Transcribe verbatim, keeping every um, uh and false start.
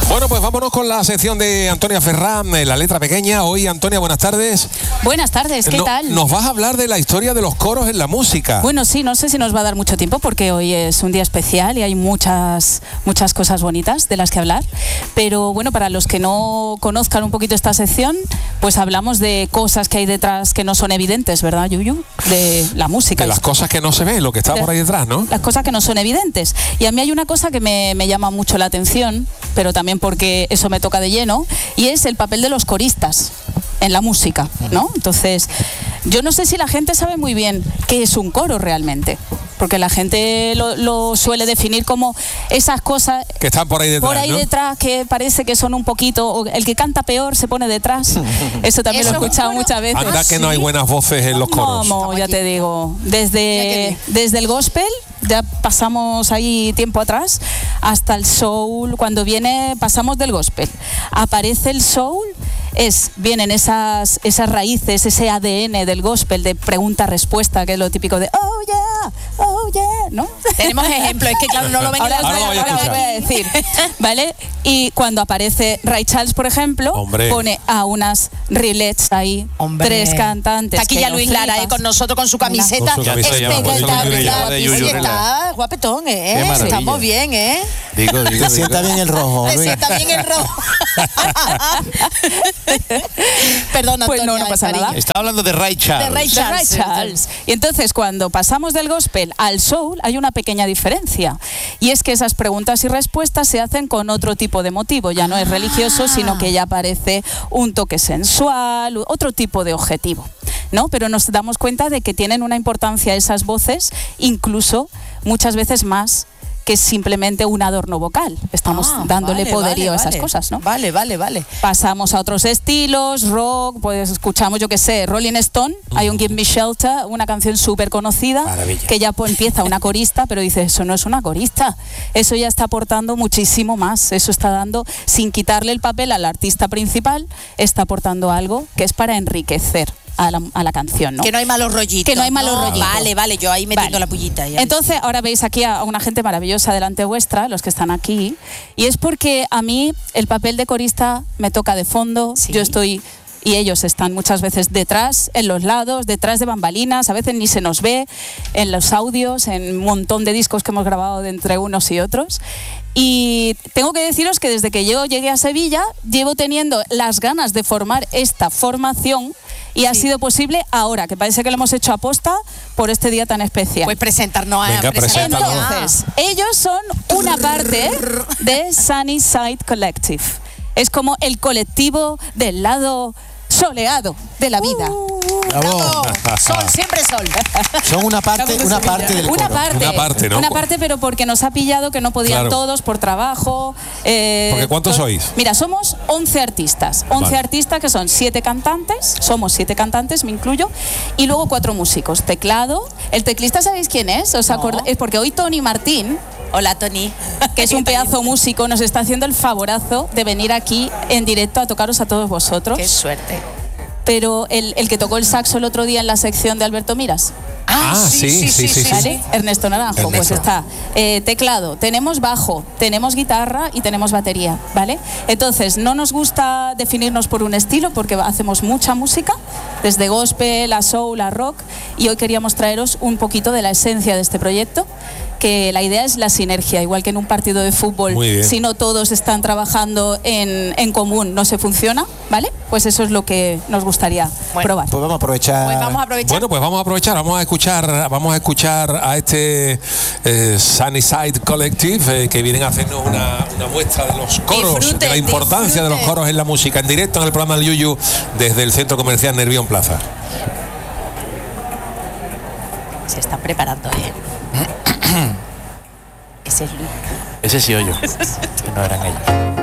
Bueno, pues vámonos con la sección de Antonia Ferrán, la letra pequeña. Hoy, Antonia, buenas tardes. Buenas tardes, ¿qué no, tal? Nos vas a hablar de la historia de los coros en la música. Bueno, sí, no sé si nos va a dar mucho tiempo porque hoy es un día especial y hay muchas, muchas cosas bonitas de las que hablar. Pero bueno, para los que no conozcan un poquito esta sección, pues hablamos de cosas que hay detrás que no son evidentes, ¿verdad, Yuyu? De la música. De las cosas que no se ven, lo que está de, por ahí detrás, ¿no? Las cosas que no son evidentes. Y a mí hay una cosa que me, me llama mucho la atención, pero también porque eso me toca de lleno, y es el papel de los coristas en la música, ¿no? Entonces, yo no sé si la gente sabe muy bien qué es un coro realmente, porque la gente lo, lo suele definir como esas cosas que están por ahí detrás, por ahí ¿no? detrás, que parece que son un poquito, o el que canta peor se pone detrás. Eso también ¿Eso lo he escuchado coro? muchas veces. Anda que no hay buenas voces en los coros. Vamos, ya te digo, desde, desde el gospel, ya pasamos ahí tiempo atrás, hasta el soul. Cuando viene, pasamos del gospel, aparece el soul, es, vienen esas, esas raíces, ese A D N del gospel de pregunta-respuesta, que es lo típico de oh yeah, oh yeah, ¿no? Tenemos ejemplos, es que claro, no lo ven ahora, en la ahora, voy a ahora os voy a decir, ¿vale? Y cuando aparece Ray Charles, por ejemplo, Hombre. pone a unas rillettes ahí, Hombre. tres cantantes. Está aquí que ya no Luis Lara, flipas. eh, con nosotros, con su camiseta. Con su camiseta, ya, por eso lo digo yo, de Sí, Yuyu. está guapetón, Qué ¿eh? maravilla. Estamos bien, ¿eh? Digo, digo, se sienta bien el rojo. Se Luis. sienta bien el rojo. Perdón, Pues Antonia, no, no pasa cariño. nada. Está hablando de Ray Charles. De Ray De Ray Charles. Y entonces, cuando pasamos del gospel al soul, hay una pequeña diferencia. Y es que esas preguntas y respuestas se hacen con otro tipo de motivo. Ya no es religioso, sino que ya aparece un toque sensual, otro tipo de objetivo, ¿no? Pero nos damos cuenta de que tienen una importancia esas voces, incluso muchas veces más que simplemente un adorno vocal. Estamos Ah, dándole vale, poderío vale, a esas vale. cosas, ¿no? Vale, vale, vale. Pasamos a otros estilos, rock, pues escuchamos, yo qué sé, Rolling Stone, hay un Give Me Shelter, una canción súper conocida, Maravilla. que ya pues, empieza una corista, pero dice, eso no es una corista, eso ya está aportando muchísimo más, eso está dando, sin quitarle el papel al artista principal, está aportando algo que es para enriquecer a la, a la canción, ¿no? Que no hay malos rollitos. Que no hay malos rollitos. Vale, vale, yo ahí metiendo Vale. la pullita. ya. Entonces, ahora veis aquí a una gente maravillosa delante vuestra, los que están aquí, y es porque a mí el papel de corista me toca de fondo, Sí. yo estoy... Y ellos están muchas veces detrás, en los lados, detrás de bambalinas, a veces ni se nos ve, en los audios, en un montón de discos que hemos grabado de entre unos y otros. Y tengo que deciros que desde que yo llegué a Sevilla, llevo teniendo las ganas de formar esta formación y ha sido posible ahora, que parece que lo hemos hecho a posta por este día tan especial. Pues presentarnos a Venga, presentarnos. preséntanos. Entonces, ellos son una parte de Sunny Side Collective. Es como el colectivo del lado soleado de la vida. Bravo. Sol, siempre sol. Son una parte, una parte del Una coro. parte, Una parte, ¿no? Una parte, pero porque nos ha pillado que no podían Claro. todos por trabajo. eh, Porque ¿cuántos to- sois? Mira, somos once artistas. once Vale. artistas que son siete cantantes, somos siete cantantes, me incluyo, y luego cuatro músicos. Teclado. El teclista, ¿sabéis quién es? ¿Os acordáis? Es porque hoy Tony Martín, Hola, Tony. que es un pedazo músico, nos está haciendo el favorazo de venir aquí en directo a tocaros a todos vosotros. Qué suerte. Pero el, el que tocó el saxo el otro día en la sección de Alberto Miras, Ah, sí, sí, sí, sí. ¿vale? Ernesto Naranjo, pues Ernesto. está. Eh, teclado, tenemos bajo, tenemos guitarra y tenemos batería, ¿vale? Entonces, no nos gusta definirnos por un estilo porque hacemos mucha música, desde gospel a soul a rock, y hoy queríamos traeros un poquito de la esencia de este proyecto, que la idea es la sinergia, igual que en un partido de fútbol, Muy bien. si no todos están trabajando en, en común, no se funciona, ¿vale? Pues eso es lo que nos gustaría Bueno, probar. Pues vamos a aprovechar. Pues vamos a aprovechar. Bueno, pues vamos a aprovechar, vamos a escuchar, vamos a escuchar a este eh, Sunny Side Collective eh, que vienen a hacernos una, una muestra de los coros, Disfruten, de la importancia de los disfruten. coros en la música, en directo en el programa del Yuyu desde el Centro Comercial Nervión Plaza. Se están preparando, ¿eh? Ese es Luis. Ese sí o yo. Que no eran ellos.